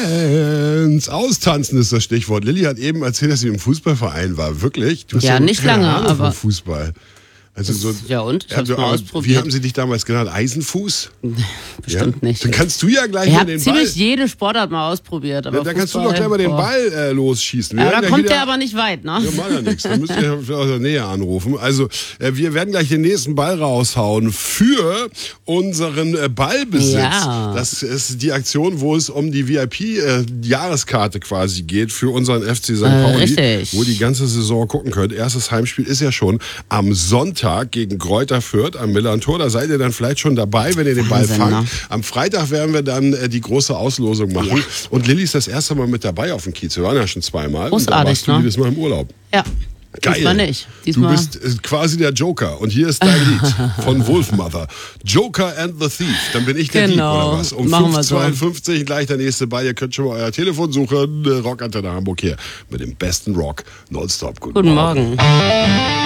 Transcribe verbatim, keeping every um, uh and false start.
Dance. Austanzen ist das Stichwort. Lilly hat eben erzählt, dass sie im Fußballverein war. Wirklich? Du hast ja, nicht keine lange, Ahnung aber vom Fußball. Also so, ja und? Ich hab's ja, mal aber ausprobiert. Wie haben sie dich damals genannt? Eisenfuß? Bestimmt ja? nicht. Dann kannst du ja gleich ich mal hab den ziemlich Ball... jede Sportart mal ausprobiert. Aber ja, dann kannst du Fußball, doch gleich mal den boah. Ball äh, losschießen. Wir Ja, da ja kommt wieder, der aber nicht weit, ne? Ja, macht ja nichts. Dann müsst ihr aus der Nähe anrufen. Also, äh, wir werden gleich den nächsten Ball raushauen für unseren äh, Ballbesitz. Ja. Das ist die Aktion, wo es um die V I P-Jahreskarte quasi geht für unseren F C Sankt Pauli. Richtig. Wo ihr die ganze Saison gucken könnt. Erstes Heimspiel ist ja schon am Sonntag gegen Greuther Fürth am Millern-Tor. Da seid ihr dann vielleicht schon dabei, wenn ihr den Ball Wahnsinn, fangt. ne? Am Freitag werden wir dann äh, die große Auslosung machen. Ja. Und Lilly ist das erste Mal mit dabei auf dem Kiez. Wir waren ja schon zweimal. Großartig, und da warst du ne? jedes Mal im Urlaub. Ja. Geil. Diesmal nicht. Diesmal Du bist äh, quasi der Joker. Und hier ist dein Lied von Wolfmother. Joker and the Thief. Dann bin ich der Genau. Dieb, oder was? Um Machen wir fünf so. zweiundfünfzig gleich der nächste Ball. Ihr könnt schon mal euer Telefon suchen. Rockantenne Hamburg hier. Mit dem besten Rock. Nonstop. Guten, Guten Morgen. Morgen.